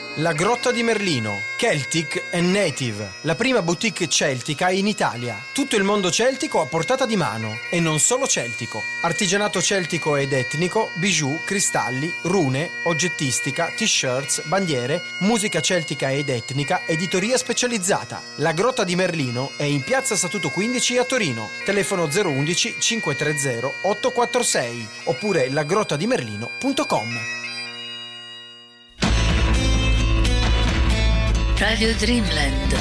La Grotta di Merlino, Celtic and Native, la prima boutique celtica in Italia. Tutto il mondo celtico a portata di mano, e non solo celtico. Artigianato celtico ed etnico, bijou, cristalli, rune, oggettistica, t-shirts, bandiere, musica celtica ed etnica, editoria specializzata. La Grotta di Merlino è in piazza Statuto 15 a Torino. Telefono 011 530 846 oppure lagrottadimerlino.com. Radio Dreamland.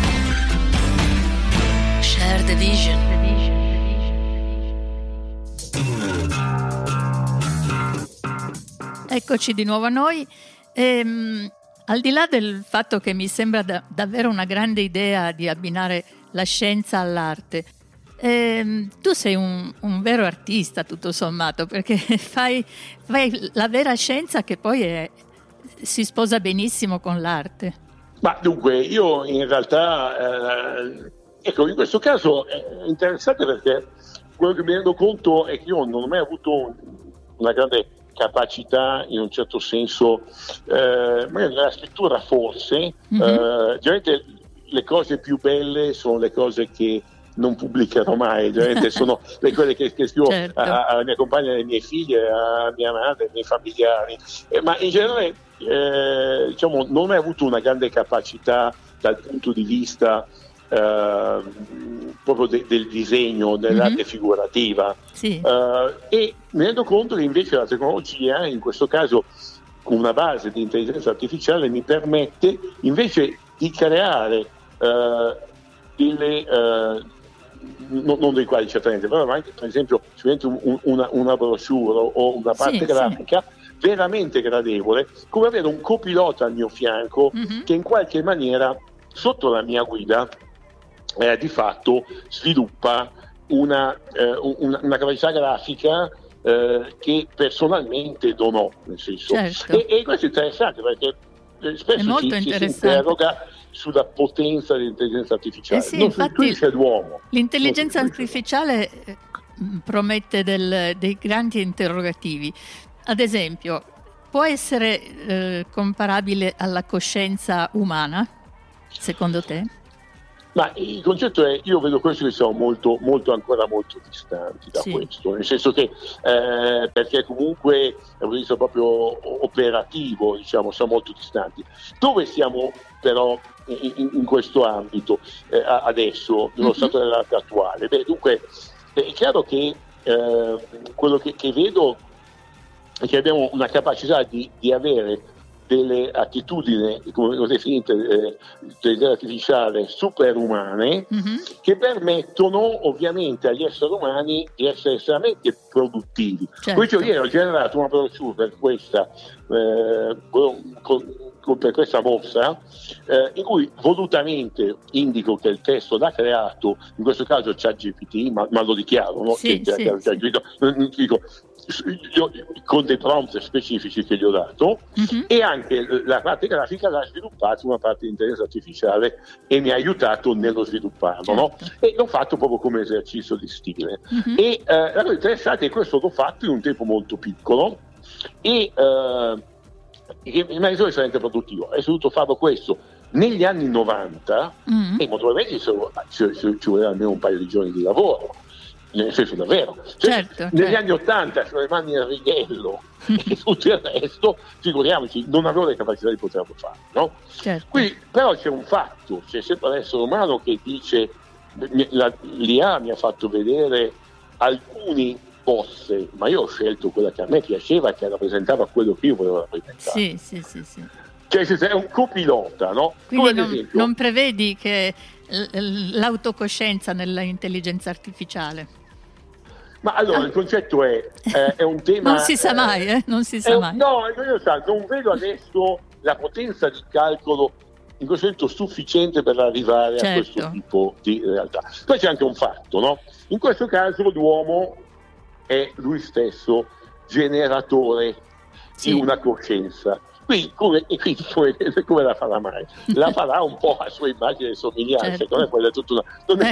Share the vision. Eccoci di nuovo a noi. Al di là del fatto che mi sembra davvero una grande idea di abbinare la scienza all'arte, tu sei un vero artista tutto sommato, perché fai la vera scienza che poi si sposa benissimo con l'arte. Ma dunque, io in realtà, ecco, in questo caso è interessante perché quello che mi rendo conto è che io non ho mai avuto una grande capacità, in un certo senso, magari nella scrittura forse, generalmente le cose più belle sono le cose che non pubblicherò mai, generalmente sono le cose che scrivo certo. alla mia compagna, alle mie figlie, a mia madre, ai miei familiari, ma in generale diciamo non ho mai avuto una grande capacità dal punto di vista proprio del disegno, dell'arte figurativa, sì. E mi rendo conto che invece la tecnologia, in questo caso con una base di intelligenza artificiale, mi permette invece di creare non dei quali certamente, però anche per esempio una brochure o una parte grafica veramente gradevole, come avere un copilota al mio fianco che in qualche maniera sotto la mia guida di fatto sviluppa una capacità grafica che personalmente non ho, nel senso. Certo. E questo è interessante perché spesso ci si interroga sulla potenza dell'intelligenza artificiale, sì, non infatti, sul giudice dell'uomo. L'intelligenza artificiale promette dei grandi interrogativi. Ad esempio, può essere comparabile alla coscienza umana, secondo te? Ma il concetto è, io vedo questo che siamo ancora molto distanti da questo, nel senso che perché comunque dal punto di vista proprio operativo, diciamo, siamo molto distanti. Dove siamo però in questo ambito adesso, nello stato dell'arte attuale? Beh, dunque è chiaro che quello che vedo è che abbiamo una capacità di avere delle attitudini, come ho definito, dell'intelligenza artificiale superumane, che permettono ovviamente agli esseri umani di essere estremamente produttivi. Certo. Ieri ho generato una brochure per questa per questa mostra, in cui volutamente indico che il testo l'ha creato, in questo caso ChatGPT, ma lo dichiaro, no? Dico, con dei prompt specifici che gli ho dato, e anche la parte grafica l'ha sviluppata una parte di intelligenza artificiale e mi ha aiutato nello svilupparlo, certo. No? E l'ho fatto proprio come esercizio di stile. E la cosa interessante è che questo l'ho fatto in un tempo molto piccolo e mi ha reso estremamente produttivo. Ho dovuto farlo questo negli anni 90 e naturalmente ci voleva almeno un paio di giorni di lavoro, nel senso davvero. Certo, negli anni 80 sulle mani al righello e tutto il resto, figuriamoci, non avevo le capacità di poterlo fare, no? Certo. Qui però c'è un fatto, c'è sempre l'essere umano che dice l'IA mi ha fatto vedere alcuni posse, ma io ho scelto quella che a me piaceva e che rappresentava quello che io volevo rappresentare. Sì. Cioè è un copilota, no? Quindi non prevedi che l'autocoscienza nell'intelligenza artificiale? Ma allora il concetto è un tema... Non si sa mai, non si sa mai. No, non vedo adesso la potenza di calcolo in questo momento sufficiente per arrivare a questo tipo di realtà. Poi c'è anche un fatto, no? In questo caso l'uomo è lui stesso generatore di una coscienza. Quindi come la farà mai? La farà un po' a sua immagine e somiglianza, certo. Non è quella tutta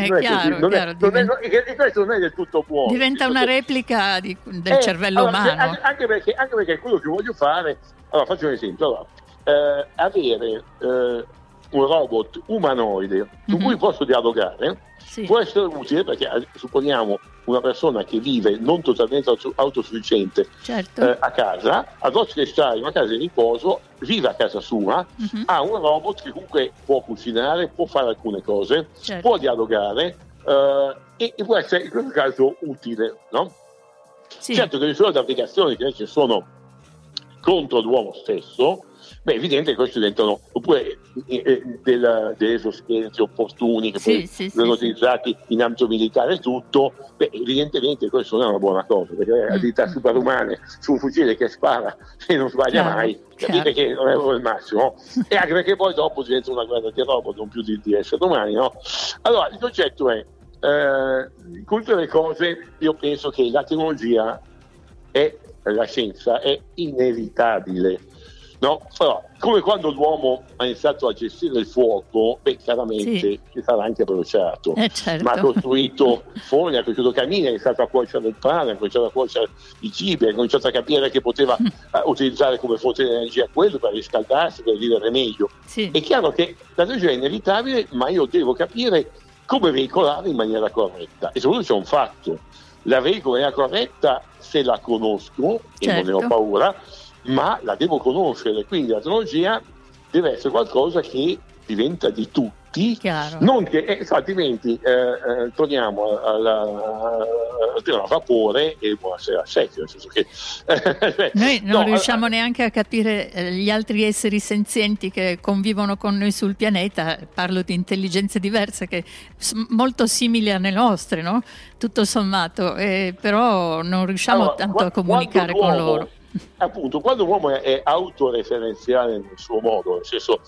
e questo non è del tutto buono. Diventa una replica del cervello umano. Anche perché quello che voglio fare, allora faccio un esempio. avere un robot umanoide con cui posso dialogare può essere utile, perché supponiamo una persona che vive non totalmente autosufficiente a casa, anziché stare in una casa di riposo, vive a casa sua, ha un robot che comunque può cucinare, può fare alcune cose, può dialogare e può essere in questo caso utile, no? Certo che ci sono delle applicazioni che invece sono contro l'uomo stesso, è evidente che questi diventano, oppure degli esoscheletri opportuni che vengono utilizzati in ambito militare e tutto, evidentemente questo non è una buona cosa, perché abilità superumane su un fucile che spara e non sbaglia mai, capite che non è proprio il massimo, e anche perché poi dopo diventa una guerra di robot, non più di esseri umani, no? Allora il concetto è, con tutte le cose io penso che la tecnologia la scienza è inevitabile. No? Allora, come quando l'uomo ha iniziato a gestire il fuoco, chiaramente si sarà anche bruciato, ma ha costruito forni, ha costruito camini, ha iniziato a cuocere il pane, ha cominciato a cuocere i cibi, ha cominciato a capire che poteva utilizzare come fonte di energia quello per riscaldarsi, per vivere meglio. È chiaro che la tecnologia è inevitabile, ma io devo capire come veicolarla in maniera corretta. E soprattutto c'è un fatto: la veicolo in maniera corretta se la conosco, e non ne ho paura, ma la devo conoscere, quindi la tecnologia deve essere qualcosa che diventa di tutti, non che altrimenti torniamo al tema vapore e buonasera secchio, nel senso che noi non riusciamo neanche a capire gli altri esseri senzienti che convivono con noi sul pianeta. Parlo di intelligenze diverse che molto simili alle nostre, no? Tutto sommato, però non riusciamo tanto a comunicare con loro. Appunto, quando l'uomo è autoreferenziale nel suo modo, nel senso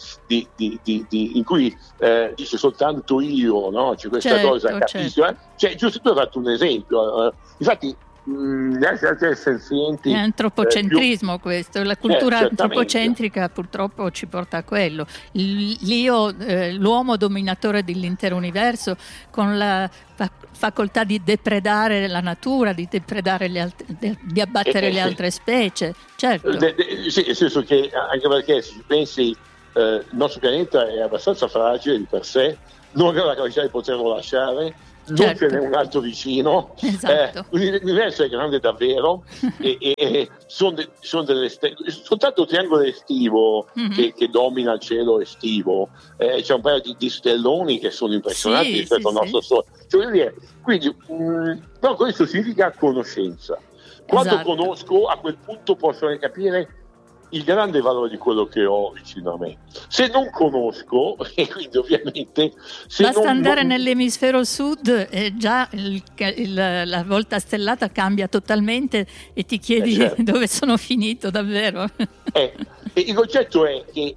in cui dice soltanto io, no? C'è questa cosa, capisco. Giusto, tu hai fatto un esempio, infatti gli altri senzienti è antropocentrismo questo, la cultura antropocentrica purtroppo ci porta a quello, l'io, l'uomo dominatore dell'intero universo, con la facoltà di depredare la natura, di depredare di abbattere le altre specie, certo. Sì, nel senso che anche perché se ci pensi il nostro pianeta è abbastanza fragile di per sé, non abbiamo la capacità di poterlo lasciare, non ce n'è un altro vicino, l'universo è grande davvero e sono soltanto il triangolo estivo che domina il cielo estivo, c'è un paio di stelloni che sono impressionanti rispetto al nostro Sole, quindi però questo significa conoscenza. Quando conosco, a quel punto posso capire il grande valore di quello che ho vicino a me. Se non conosco, e quindi ovviamente basta andare nell'emisfero sud e già la volta stellata cambia totalmente e ti chiedi dove sono finito davvero. Il concetto è che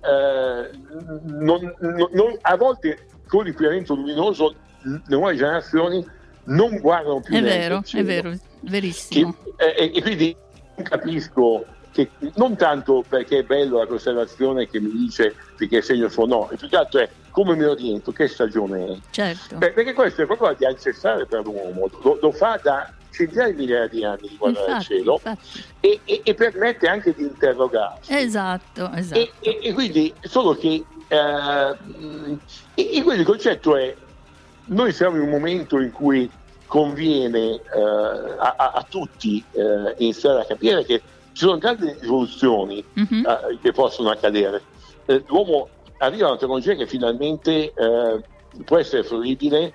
a volte con l'inquinamento luminoso le nuove generazioni non guardano più. È vero, verissimo. E quindi capisco che non tanto perché è bello la conservazione che mi dice di che segno sono, più che altro è come mi oriento, che stagione è. Certo. Perché questo è qualcosa di ancestrale per l'uomo, lo fa da centinaia di migliaia di anni di guardare il cielo e permette anche di interrogarsi. Esatto. E quindi solo che e quindi il concetto è: noi siamo in un momento in cui conviene a tutti iniziare a capire che ci sono grandi rivoluzioni che possono accadere. L'uomo arriva a una tecnologia che finalmente può essere fruibile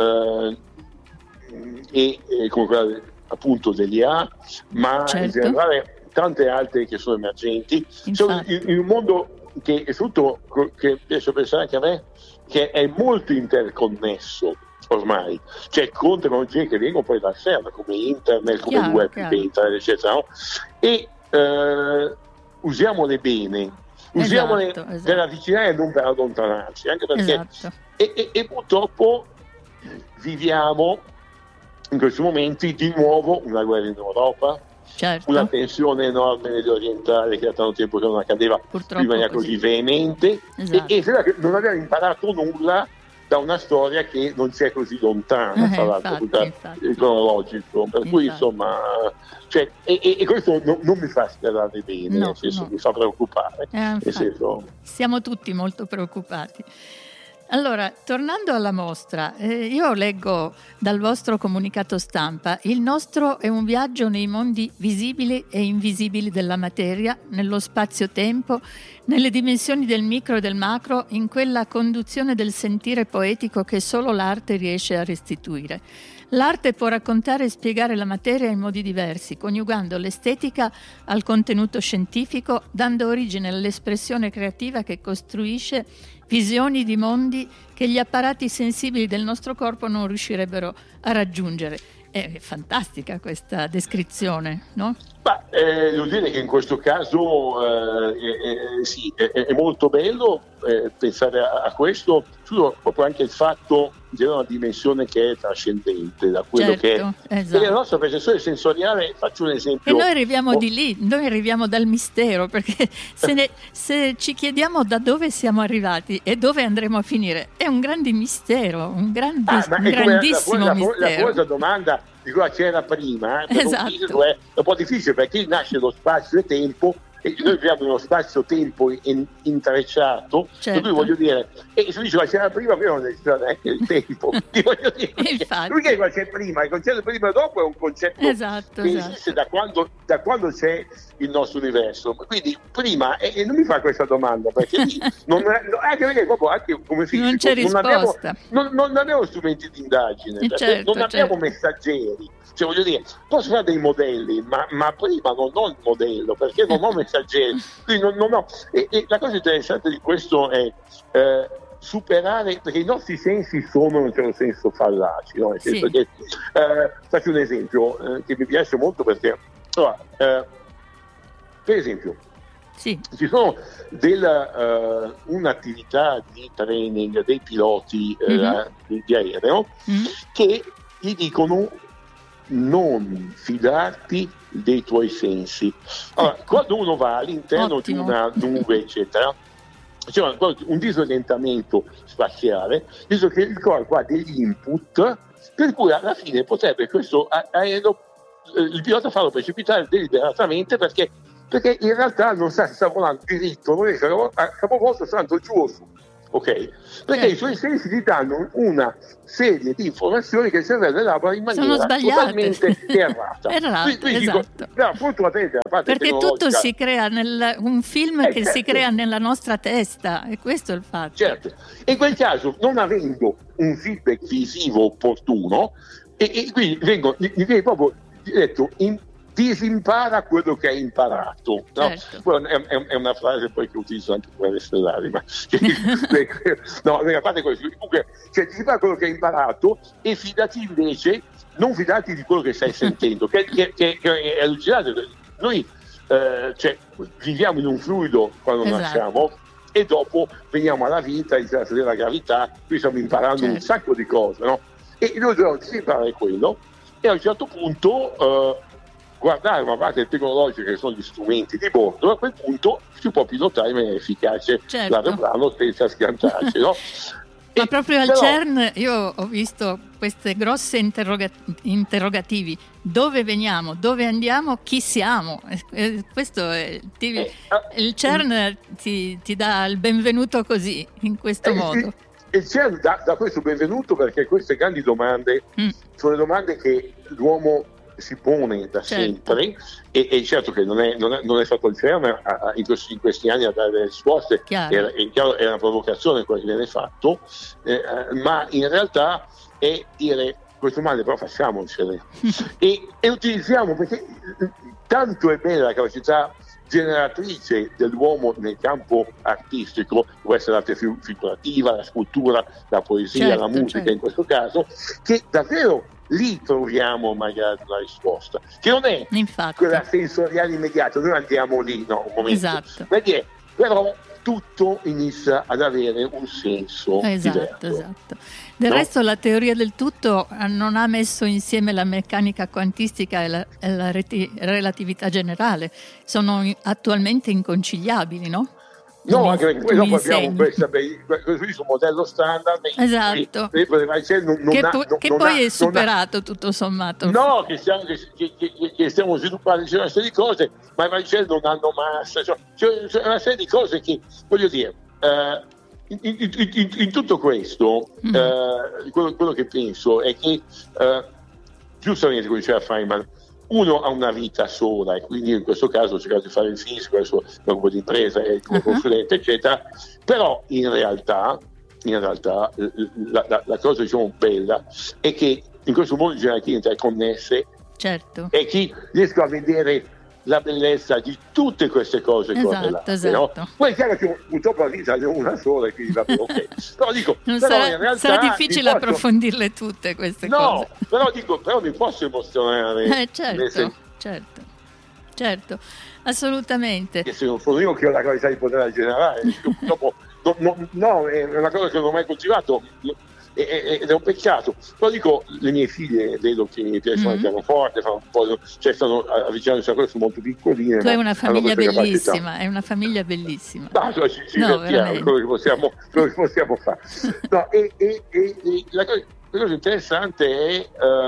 e come quella appunto dell'IA, ma in generale tante altre che sono emergenti. Sono in un mondo che è tutto, che riesco a pensare anche a me, che è molto interconnesso ormai, cioè con tecnologie che vengono poi dal CERN, come internet, come il web, internet, eccetera, no? E usiamole bene, usiamole per avvicinare e non per allontanarci, anche perché e purtroppo viviamo in questi momenti di nuovo una guerra in Europa, una tensione enorme nell'orientale che da tanto tempo che non accadeva in maniera così veemente, e sembra che non abbiamo imparato nulla da una storia che non c'è così lontana, tra l'altro, il cronologico, per cui insomma, cioè, e questo non mi fa sperare bene, nel senso mi fa preoccupare. Nel senso... Siamo tutti molto preoccupati. Allora, tornando alla mostra, io leggo dal vostro comunicato stampa: il nostro è un viaggio nei mondi visibili e invisibili della materia, nello spazio-tempo, nelle dimensioni del micro e del macro, in quella conduzione del sentire poetico che solo l'arte riesce a restituire. L'arte può raccontare e spiegare la materia in modi diversi, coniugando l'estetica al contenuto scientifico, dando origine all'espressione creativa che costruisce visioni di mondi che gli apparati sensibili del nostro corpo non riuscirebbero a raggiungere. È fantastica questa descrizione, no? Devo dire che in questo caso sì, è molto bello pensare a questo, proprio anche il fatto di avere una dimensione che è trascendente da quello che è. Esatto. Per la nostra percezione sensoriale, faccio un esempio. E noi arriviamo di lì, noi arriviamo dal mistero, perché se ci chiediamo da dove siamo arrivati e dove andremo a finire, è un grande mistero, un grandissimo mistero. La cosa domanda di cosa c'era prima, esatto. È un po' difficile, perché nasce lo spazio e tempo e noi viviamo in uno spazio-tempo intrecciato, certo. Per cui voglio dire, e se dice che c'era prima non esiste neanche il tempo. Voglio dire, lui che c'è prima, il concetto prima e dopo è un concetto che esiste da quando c'è il nostro universo. Quindi prima, e non mi fa questa domanda, perché anche perché proprio anche come fisico non c'è risposta. Non abbiamo strumenti di indagine, certo, non abbiamo messaggeri. Cioè, voglio dire, posso fare dei modelli, ma prima non ho il modello, perché non ho messaggeri. Quindi non ho. E la cosa interessante di questo è superare, perché i nostri sensi sono in un certo senso fallaci, no? Nel senso che, faccio un esempio che mi piace molto, perché per esempio ci sono un'attività di training dei piloti di aereo che gli dicono: non fidarti dei tuoi sensi. Allora, quando uno va all'interno di una nube, eccetera, c'è un disorientamento spaziale, visto che il corpo ha degli input, per cui alla fine potrebbe questo aereo, il pilota farlo precipitare deliberatamente, perché in realtà non sa se sta volando diritto, non riesce a capovolto, sta andando giù o su. Ok? Perché i suoi sensi gli danno una serie di informazioni che il cervello elabora in maniera totalmente errata. Esatto. Fortunatamente la parte perché tutto si crea un film che si crea nella nostra testa, e questo è il fatto. Certo. In quel caso, non avendo un feedback visivo opportuno, e quindi gli viene proprio detto: disimpara quello che hai imparato, no? Certo. È una frase poi che utilizzo anche per le stellari, ma no, a parte questo, comunque, cioè, disimpara quello che hai imparato e fidati invece, non fidarti di quello che stai sentendo, che è allucinante. Noi viviamo in un fluido quando nasciamo, e dopo veniamo alla vita, inizia la gravità, qui stiamo imparando un sacco di cose, no? E noi dobbiamo disimparare quello, e a un certo punto guardare una parte tecnologica che sono gli strumenti di bordo, a quel punto si può pilotare in maniera efficace l'aeroplano senza schiantarci, no? Ma proprio al CERN io ho visto queste grosse interrogativi: dove veniamo, dove andiamo, chi siamo? Questo è, il CERN ti dà il benvenuto così, in questo modo. Il CERN dà questo benvenuto, perché queste grandi domande sono le domande che l'uomo si pone da sempre, e certo che non è stato il CERN in questi anni a dare le risposte. Era una provocazione quello che viene fatto, ma in realtà è dire: questo male però facciamocene e utilizziamo, perché tanto è bella la capacità generatrice dell'uomo nel campo artistico, può essere l'arte figurativa, la scultura, la poesia, la musica in questo caso, che davvero lì troviamo magari una risposta, che non è quella sensoriale immediata, noi andiamo lì, no, un momento, però tutto inizia ad avere un senso diverso. Del resto la teoria del tutto non ha messo insieme la meccanica quantistica e la relatività generale, sono attualmente inconciliabili, no? No, anche perché poi dopo abbiamo questo modello standard. Esatto. Che poi è superato tutto sommato. No, che stiamo sviluppando una serie di cose, ma i Maricel non hanno massa. C'è una serie di cose che, voglio dire, in tutto questo, quello che penso è che, giustamente come diceva Feynman, uno ha una vita sola e quindi in questo caso ho cercato di fare il fisico, adesso un po' di impresa e come consulente eccetera, però in realtà la cosa diciamo bella è che in questo mondo di generative interconnesse, certo, e che riesco a vedere la bellezza di tutte queste cose. Esatto. No? Poi è chiaro che purtroppo la vita è una sola e quindi va bene, ok. Però dico, in realtà sarà difficile approfondirle tutte queste cose. Però mi posso emozionare. Certo, assolutamente. E se non sono io che ho la capacità di poterla generare, purtroppo no, è una cosa che non ho mai coltivato. Ed è un peccato, però dico, le mie figlie vedo che mi piacciono il pianoforte, fanno un po', stanno avvicinandosi a questo, sono molto piccoline. Tu hai una famiglia bellissima, è una famiglia bellissima. Ci divertiamo, quello che possiamo fare. No, e la cosa interessante è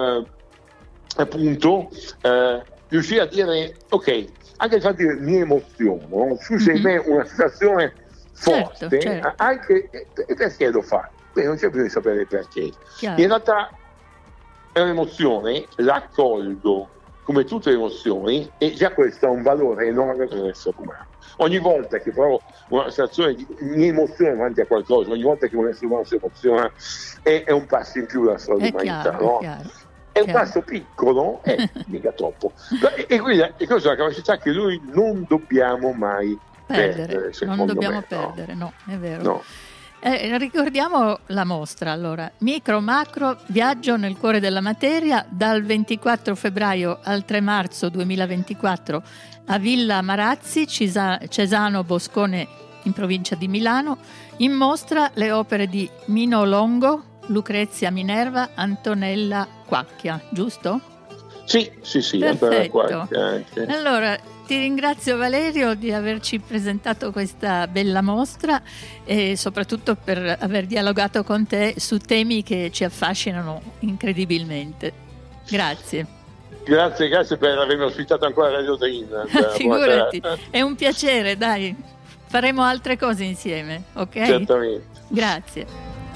appunto riuscire a dire, ok, anche il fatto di dire mi emoziono, su se me una situazione forte, certo. Anche perché lo fa? Beh, non c'è bisogno di sapere perché. Chiaro. In realtà è un'emozione, l'accolgo come tutte le emozioni e già questo ha un valore enorme per l'essere umano. Ogni volta che provo una situazione mi emoziono davanti a qualcosa, ogni volta che un essere umano si emoziona è un passo in più verso l'umanità. È un passo piccolo, mica troppo. E quindi questa è una capacità che noi non dobbiamo mai perdere. Non dobbiamo perdere, no, è vero. No. Ricordiamo la mostra, allora, Micro Macro, viaggio nel cuore della materia, dal 24 febbraio al 3 marzo 2024 a Villa Marazzi, Cesano Boscone, in provincia di Milano. In mostra le opere di Mino Longo, Lucrezia Minerva, Antonella Quacchia, giusto? Sì. Perfetto. Allora, ti ringrazio Valerio di averci presentato questa bella mostra e soprattutto per aver dialogato con te su temi che ci affascinano incredibilmente. Grazie. Grazie per avermi ospitato ancora a Radio Dreamland. Figurati, è un piacere, dai. Faremo altre cose insieme, ok? Certamente. Grazie.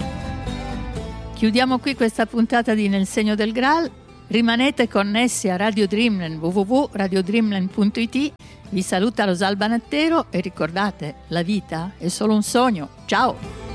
Chiudiamo qui questa puntata di Nel segno del Graal. Rimanete connessi a Radio Dreamland, www.radiodreamland.it. Vi saluta Rosalba Nattero e ricordate, la vita è solo un sogno. Ciao!